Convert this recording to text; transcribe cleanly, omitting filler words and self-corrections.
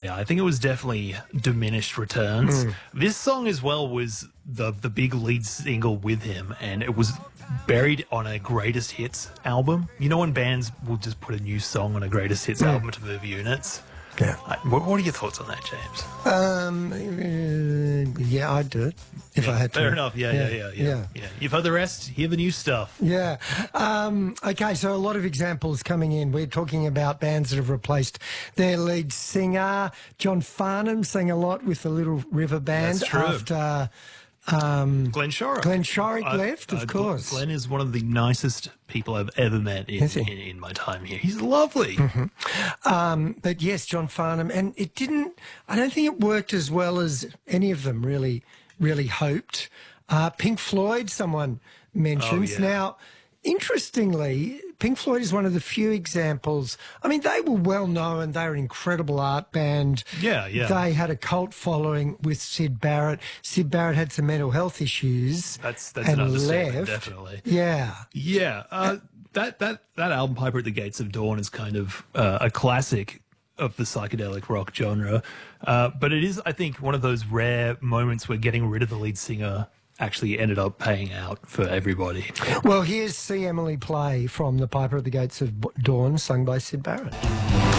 Yeah, I think it was definitely diminished returns. This song as well was the big lead single with him, and it was buried on a greatest hits album. You know when bands will just put a new song on a greatest hits album to move units? Yeah. What are your thoughts on that, James? Yeah, I'd do it if I had to. Fair enough. Yeah. You've heard the rest. Hear the new stuff. Yeah. Okay, so a lot of examples coming in. We're talking about bands that have replaced their lead singer. John Farnham sang a lot with the Little River Band That's true. after Glenn Shorrock. Glenn Shorrock left, of course. Glenn is one of the nicest people I've ever met in my time here. He's lovely. But yes, John Farnham. And I don't think it worked as well as any of them really hoped. Pink Floyd, someone mentions. Oh, yeah. Now, interestingly, Pink Floyd is one of the few examples. I mean, they were well known. They were an incredible art band. Yeah. They had a cult following with Syd Barrett. Syd Barrett had some mental health issues. That's and an understatement, left. definitely. Yeah. Yeah. That album, Piper at the Gates of Dawn, is kind of a classic of the psychedelic rock genre. But it is, I think, one of those rare moments where getting rid of the lead singer actually ended up paying out for everybody. Well, here's See Emily Play from the Piper at the Gates of Dawn, sung by Syd Barrett.